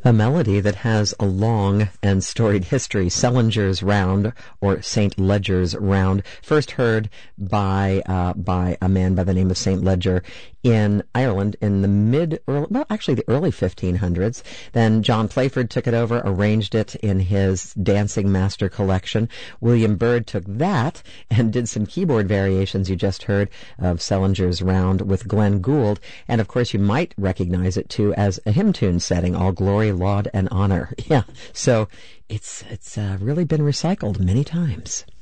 A melody that has a long and storied history, Sellinger's Round, or St. Ledger's Round, first heard by a man by the name of St. Ledger in Ireland in the early 1500s. Then John Playford took it over, arranged it in his Dancing Master collection. William Byrd took that and did some keyboard variations you just heard of Sellinger's Round with Glenn Gould. And of course you might recognize it too as a hymn tune setting, All Glory, Laud, and Honor. Yeah, so it's really been recycled many times.